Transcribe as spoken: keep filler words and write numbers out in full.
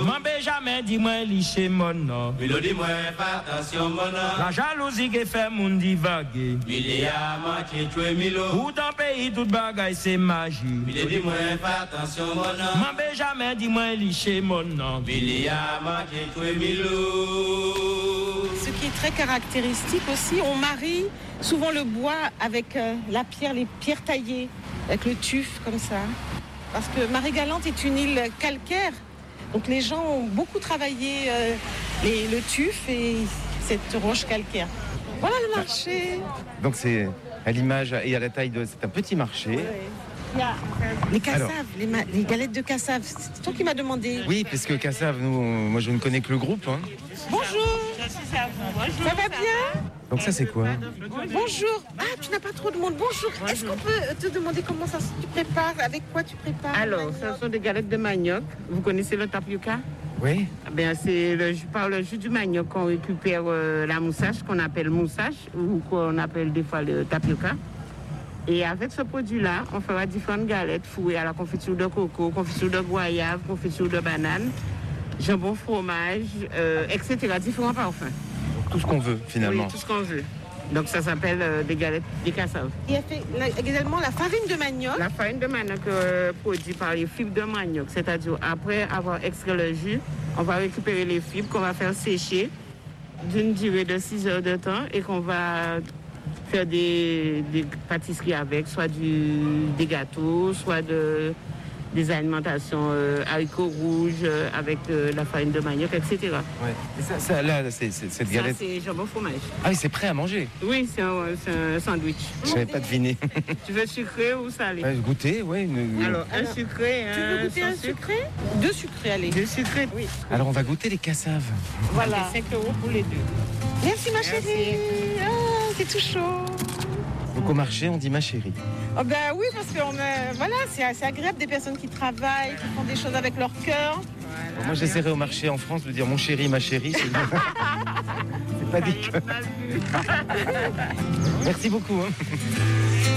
M'en jamais dis-moi liché mon nom. Milo dis-moi pas attention mon nom. La jalousie qui fait mon divaguer. Mili a manqué tuer Milo. Ou dans pays toute bagaille c'est magie. Milo dis-moi pas attention mon nom. M'en jamais dis-moi liché mon nom. Mili a manqué tuer Milo. Ce qui est très caractéristique aussi, on marie souvent le bois avec euh, la pierre, les pierres taillées, avec le tuf comme ça. Parce que Marie-Galante est une île calcaire, donc les gens ont beaucoup travaillé euh, les, le tuf et cette roche calcaire. Voilà le marché. Donc c'est à l'image et à la taille de... C'est un petit marché. Ouais. Il y a les cassaves, Alors. les, ma- les galettes de cassaves. C'est toi qui m'as demandé. Oui, parce que Cassave, nous, on- moi je ne connais que le groupe. Hein. Bonjour. Ça va bien? Donc ça c'est quoi? Bonjour. Ah, tu n'as pas trop de monde. Bonjour. Est-ce qu'on peut te demander comment ça se tu prépares? Avec quoi tu prépares? Alors, ce sont des galettes de manioc. Vous connaissez le tapioca? Oui. Ben, c'est le jus, par le jus du manioc qu'on récupère euh, la moussage, qu'on appelle moussage, ou qu'on appelle des fois le tapioca. Et avec ce produit-là, on fera différentes galettes fourrées à la confiture de coco, confiture de goyave, confiture de banane, jambon fromage, euh, et cetera. Différents parfums. Tout ce qu'on veut finalement. Oui, tout ce qu'on veut. Donc ça s'appelle euh, des galettes des cassaves. Il y a fait la- également la farine de manioc. La farine de manioc euh, produite par les fibres de manioc, c'est-à-dire après avoir extrait le jus, on va récupérer les fibres qu'on va faire sécher d'une durée de six heures de temps et qu'on va faire des, des pâtisseries avec, soit du, des gâteaux, soit de, des alimentations euh, haricots rouges euh, avec euh, la farine de manioc, et cetera. Ouais. Et ça, ça, là, c'est, c'est- cette Ça, galette. c'est jambon fromage. Ah oui, c'est prêt à manger. Oui, c'est un, c'est un sandwich. Je savais pas deviner. Tu veux sucré ou salé? Ouais, goûter, ouais. une- Alors, un sucré, Tu veux un goûter sans un sucre. sucré? Deux sucrés, allez. Deux sucrés. Oui. Alors on va goûter les cassaves. Voilà. cinq euros pour les deux. Merci ma Merci. chérie. Ah, c'est tout chaud. Donc au marché, on dit ma chérie. Oh ben oui, parce que on, euh, voilà, c'est assez agréable des personnes qui travaillent, qui font des choses avec leur cœur. Bon, moi j'essaierai au marché en France de dire mon chéri, ma chérie. C'est, c'est pas dit que... Merci beaucoup. hein.